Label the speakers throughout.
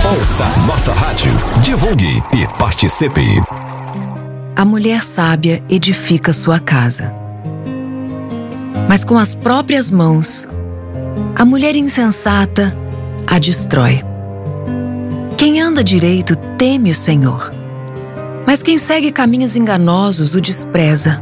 Speaker 1: Ouça nossa rádio, divulgue e participe.
Speaker 2: A mulher sábia edifica sua casa, mas com as próprias mãos, a mulher insensata a destrói. Quem anda direito teme o Senhor, mas quem segue caminhos enganosos o despreza.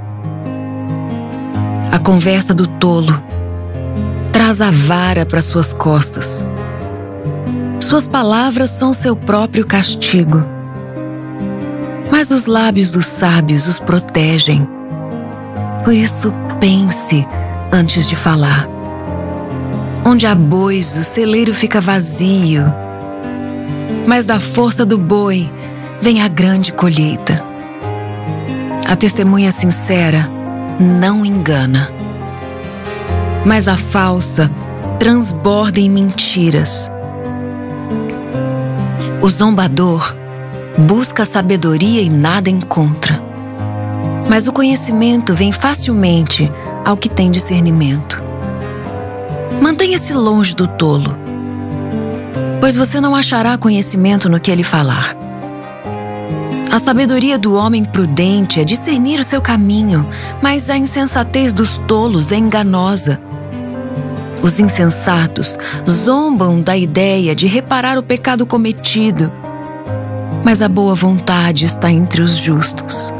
Speaker 2: A conversa do tolo traz a vara para suas costas. Suas palavras são seu próprio castigo, mas os lábios dos sábios os protegem. Por isso, pense antes de falar. Onde há bois, o celeiro fica vazio, mas da força do boi vem a grande colheita. A testemunha sincera não engana, mas a falsa transborda em mentiras. O zombador busca sabedoria e nada encontra, mas o conhecimento vem facilmente ao que tem discernimento. Mantenha-se longe do tolo, pois você não achará conhecimento no que ele falar. A sabedoria do homem prudente é discernir o seu caminho, mas a insensatez dos tolos é enganosa. Os insensatos zombam da ideia de reparar o pecado cometido, mas a boa vontade está entre os justos.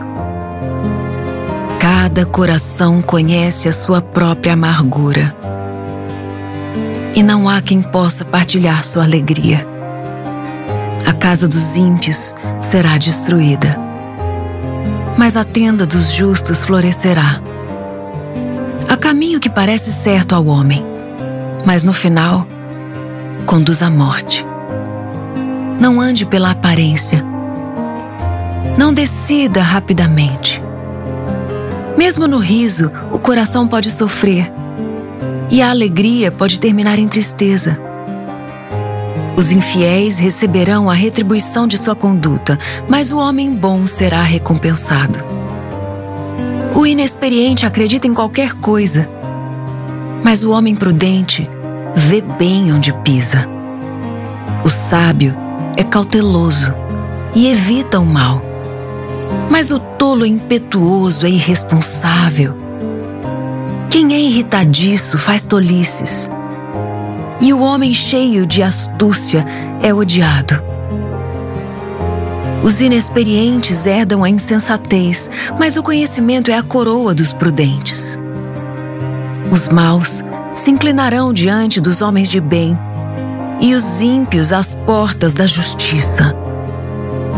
Speaker 2: Cada coração conhece a sua própria amargura, e não há quem possa partilhar sua alegria. A casa dos ímpios será destruída, mas a tenda dos justos florescerá. Há caminho que parece certo ao homem, mas no final conduz à morte. Não ande pela aparência. Não decida rapidamente. Mesmo no riso, o coração pode sofrer, e a alegria pode terminar em tristeza. Os infiéis receberão a retribuição de sua conduta, mas o homem bom será recompensado. O inexperiente acredita em qualquer coisa, mas o homem prudente vê bem onde pisa. O sábio é cauteloso e evita o mal, mas o tolo é impetuoso, é irresponsável. Quem é irritadiço faz tolices, e o homem cheio de astúcia é odiado. Os inexperientes herdam a insensatez, mas o conhecimento é a coroa dos prudentes. Os maus se inclinarão diante dos homens de bem, e os ímpios às portas da justiça.